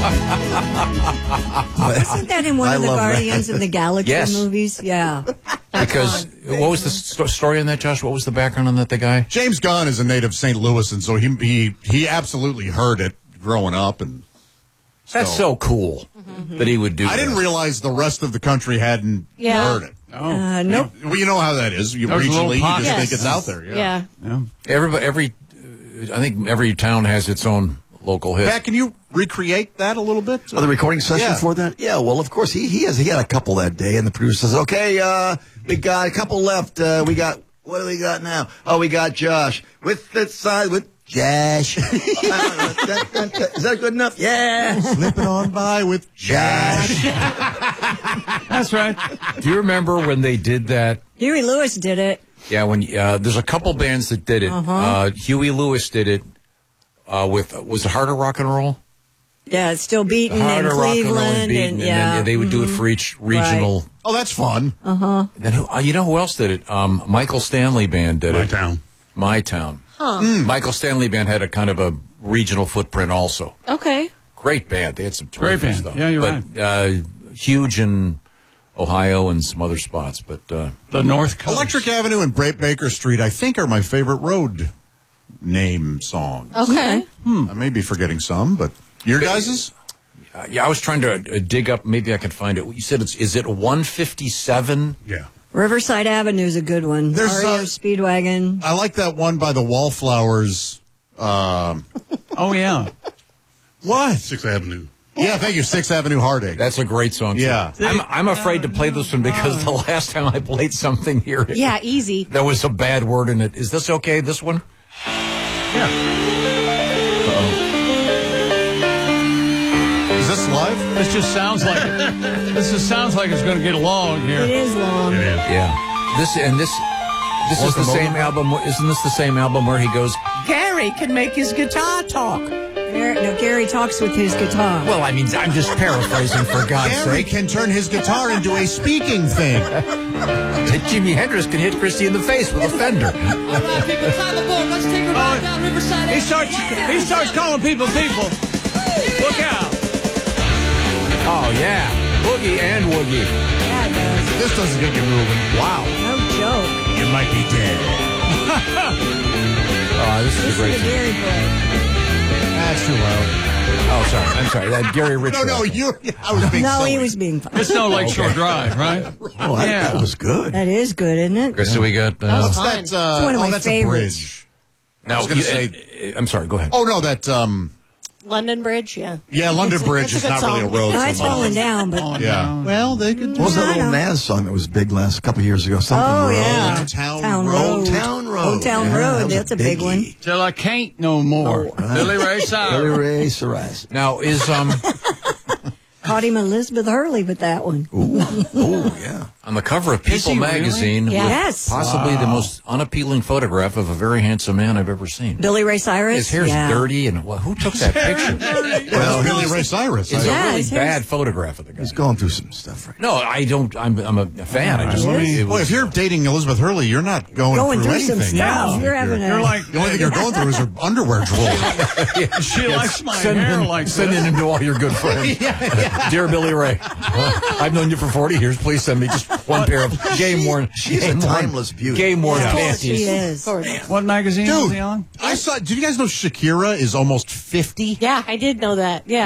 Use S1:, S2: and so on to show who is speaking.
S1: Isn't that in one of the Guardians of the Galaxy
S2: Yes.
S1: movies? Yeah.
S2: Because what was the story on that, Josh? What was the background on that? The guy?
S3: James Gunn is a native St. Louis, and so he absolutely heard it growing up, and
S2: That's so cool that he would do.
S3: I didn't realize the rest of the country hadn't
S1: Yeah.
S3: heard it.
S1: Nope.
S3: Well, you know how that is. You
S4: There's a little
S3: regionally, you
S4: pocket.
S3: just think it's out there.
S5: Yeah.
S2: I think every town has its own local hit.
S3: Pat, can you recreate that a little bit?
S6: Oh, the recording session
S3: Yeah.
S6: for that? Yeah, well, of course, he had a couple that day, and the producer says, okay, we got a couple left. What do we got now? Oh, we got Josh. With Josh. Is that good enough? Yeah.
S3: Slipping on by with
S6: Josh.
S4: That's right.
S2: Do you remember when they did that?
S1: Huey Lewis did it.
S2: Yeah, when there's a couple bands that did it. Huey Lewis did it with, was it Harder Rock and Roll?
S1: Yeah, it's still beaten in
S2: Harder Rock and Roll and
S1: Cleveland.
S2: Beaten, and then they would do it for each regional.
S3: Oh, that's fun.
S2: Then you know who else did it? Michael Stanley Band did it. My Town. Michael Stanley Band had a kind of a regional footprint also.
S5: Okay.
S2: Great band. They had some
S4: Great
S2: terrific
S4: band.
S2: stuff.
S4: Yeah, you're
S2: right. Huge in Ohio and some other spots. But
S4: The North Coast.
S3: Electric Avenue and Baker Street, I think, are my favorite road name songs.
S5: Okay.
S3: I may be forgetting some, but your guys's?
S2: yeah, I was trying to dig up. Maybe I can find it. You said is it 157?
S3: Yeah.
S1: Riverside Avenue is a good one.
S3: There's,
S1: REO Speedwagon.
S3: I like that one by the Wallflowers.
S4: Oh, yeah.
S3: What?
S7: 6th Avenue.
S3: Yeah, thank you. 6th Avenue Heartache.
S2: That's a great song. too.
S3: Yeah.
S2: I'm afraid to play this one because the last time I played something here,
S5: Yeah, easy.
S2: there was a bad word in it. Is this okay? This one?
S3: Is this live?
S4: This just sounds like it's going to get long here.
S1: It is long.
S2: Yeah. This is the same album. Isn't this the same album where he goes, Gary can make his guitar talk?
S1: Gary talks with his guitar.
S2: Well, I mean, I'm just paraphrasing for God's
S3: Gary
S2: sake.
S3: can turn his guitar into a speaking thing.
S2: Jimi Hendrix can hit Christy in the face with a fender.
S5: All right, people, time the boat. Let's take her ride down Riverside Avenue.
S4: He starts calling people. Look out.
S2: Oh, yeah. Boogie and Woogie.
S1: Yeah, it does.
S3: This doesn't get you moving. Wow.
S1: No joke.
S3: You might be dead.
S2: Oh, this is a
S1: This
S2: great
S1: is a
S2: song.
S1: Gary boy.
S3: That's too loud.
S2: Oh, sorry. I'm sorry. That Gary Rich.
S3: No, I was being
S1: No,
S3: silly.
S1: he was being fun.
S4: It's no Lakeshore Drive, right?
S6: Oh, that was good.
S1: That is good, isn't it?
S2: Okay, so we got.
S3: What's
S5: fun.
S3: that?
S1: It's one of my
S3: that's
S1: favorites.
S3: a bridge.
S2: Now,
S3: was gonna say-
S2: I'm sorry. Go ahead.
S3: Oh, no, that,
S5: London Bridge, yeah.
S3: London Bridge
S5: That's
S3: is
S5: a good
S3: not really a
S5: song.
S3: road.
S1: No,
S3: so
S1: it's
S3: much.
S1: falling down, but
S3: Yeah. Well, they could
S6: What was that
S1: I
S6: little
S1: know.
S6: Nas song that was big last couple of years ago? Something
S1: oh
S6: Road.
S1: yeah,
S3: Town
S1: Road.
S6: Old Town Road.
S1: Old Town
S6: Yeah,
S1: Road.
S6: that was
S1: That's a big one.
S6: biggie.
S4: Till I can't no more. Billy Ray Cyrus.
S6: Billy Ray Cyrus.
S2: Now, is
S1: Caught him Elizabeth Hurley with that one.
S6: Oh, yeah.
S2: on the cover of
S4: Is
S2: People
S4: he really?
S2: magazine,
S5: Yeah.
S2: with
S1: Yes.
S2: possibly the most unappealing photograph of a very handsome man I've ever seen.
S1: Billy Ray Cyrus.
S2: His hair's
S1: yeah.
S2: dirty, and who took that picture?
S3: Well, Billy Ray Cyrus.
S2: It's a
S1: Yeah,
S2: really
S1: his hair's-
S2: bad photograph of the guy.
S6: He's going through some stuff right
S2: No, I don't. I'm a fan. I just.
S1: Yes.
S3: Well, if you're dating Elizabeth Hurley, you're not going
S1: Through
S3: anything.
S1: some stuff. You're having
S4: You're
S1: a.
S4: like,
S3: The only thing you're going through is her underwear drawer.
S4: she likes my hair like
S2: Sending
S4: this.
S2: him to all your good friends. Dear Billy Ray, I've known you for 40 years. Please send me just one pair of game-worn.
S6: She's a timeless beauty.
S2: Game-worn
S1: Of course
S2: panties.
S1: she is.
S4: What magazine was he
S3: Dude,
S4: on?
S3: I saw. Did you guys know Shakira is almost 50?
S5: Yeah, I did know that. Yeah.